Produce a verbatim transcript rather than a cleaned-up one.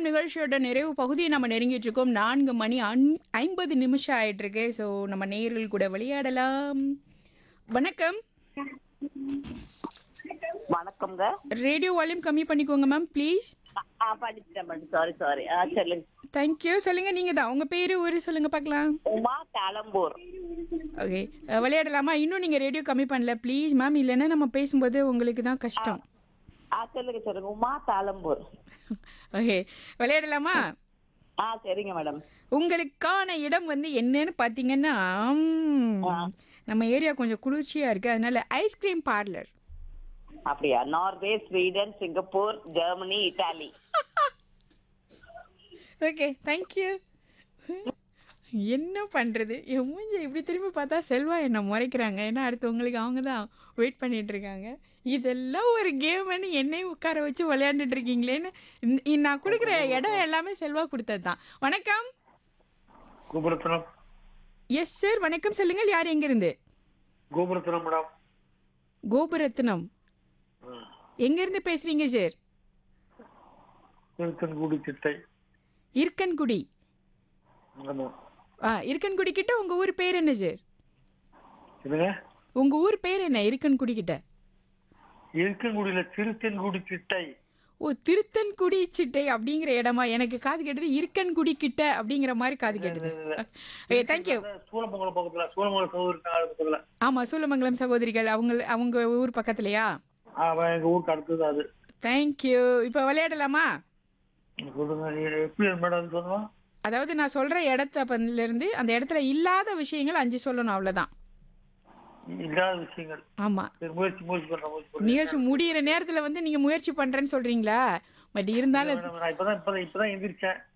நிகழ்ச்சியோட நிறைவு பகுதியை நம்ம நெருங்கிட்டு இருக்கோம். நான்கு மணி அன் ஐம்பது நிமிஷம் ஆயிட்டு இருக்கு. ஸோ நம்ம நேயர்கள் கூட விளையாடலாம். வணக்கம். வணக்கம்ங்க. ரேடியோ வால்யூம் கம்மி பண்ணிக்கோங்க ma'am please. Ah படிச்சிட்டேன் madam. Sorry sorry. ஆ சொல்லுங்க. தேங்க்யூ. சொல்லுங்க, நீங்க தான். உங்க பேரு ஊரு சொல்லுங்க பார்க்கலாம். உமா தாளம்பூர். ஓகே, விளையாடலாமா? இன்னும் நீங்க ரேடியோ கம்மி பண்ணல ப்ளீஸ் மேம், இல்லைன்னா நம்ம பேசும்போது உங்களுக்கு தான் கஷ்டம். ஆ சொல்லுங்க சொல்லுங்க. உமா தாளம்பூர். ஓகே, விளையாடலாமா? ஆ சரிங்க மேடம். உங்களுக்கான இடம் வந்து என்னன்னு பார்த்தீங்கன்னா, ம், நம்ம ஏரியா கொஞ்சம் குளிர்ச்சியா இருக்கு, அதனால ஐஸ்கிரீம் பார்லர். அப்படியா? Norway, Sweden, Singapore, Germany, Italy. Okay, thank you. என்ன பண்றது, என் மூஞ்சி இப்படி திரும்பி பார்த்தா செல்வா என்ன முறைக்கிறாங்க. ஏன்னா அடுத்தவங்களுக்கு அவங்க தான் வெயிட் பண்ணிட்டு இருக்காங்க. இதெல்லாம் ஒரு கேம்னு என்னையும் உட்கார வச்சு விளையாண்டுட்டு இருக்கீங்களேன்னு. இந்த- நான் கொடுக்குற இடம் எல்லாமே செல்வா கொடுத்தது தான். வணக்கம். கோபுரத்தனம். எஸ் சார், வணக்கம். சொல்லுங்கள், யார் எங்கிருந்து? கோபுரத்தனம் மேடம். கோபுரத்னம். எங்கேருந்து பேசுறீங்க சார்? திருத்தன்குடி சிட்டை. இருக்கன்குடி. ஆமா. ஆ, இருக்கன்குடி கிட்ட உங்க ஊர் பேர் என்ன சார்? இதுங்க உங்க ஊர் பேர் என்ன இருக்கன்குடி கிட்ட? இருக்கன்குடியில திருத்தன்குடி சிட்டை. ஓ, திருத்தன்குடி சிட்டை அப்படிங்கிற இடமா? எனக்கு காது கேட்டது இருக்கன்குடி கிட்ட அப்படிங்கிற மாதிரி காது கேட்டது. Okay, thank you. சூலமங்கலம் பக்கத்துல, சூலமங்கலம் சகோதரி பக்கத்துல. ஆமா, சூலமங்கலம் சகோதரிகள் அவங்க அவங்க ஊர் பக்கத்துலயா? அவன் எங்க ஊருக்கு அடுத்தது அது. தேங்க்யூ. இப்போ விளையாடலாமா? சொல்லுங்க, எப்படி மேடம் சொல்லுவோம்? அதாவது நான் சொல்ற இடத்துல இருந்து அந்த இடத்துல இல்லாத விஷயங்கள் அஞ்சு சொல்லணும், அவ்வளவுதான். இல்லாத விஷயங்கள். ஆமா, சரி, முயற்சி முயற்சி பண்றேன் முயற்சி பண்றேன். நிகழ்ச்சி முடியிற நேரத்துல வந்து நீங்க முயற்சி பண்றேன்னு சொல்றீங்களா? பட் இருந்தாலும் மேடம், நான் இப்பதான் இப்பதான் இப்பதான் எந்திரிச்சேன்.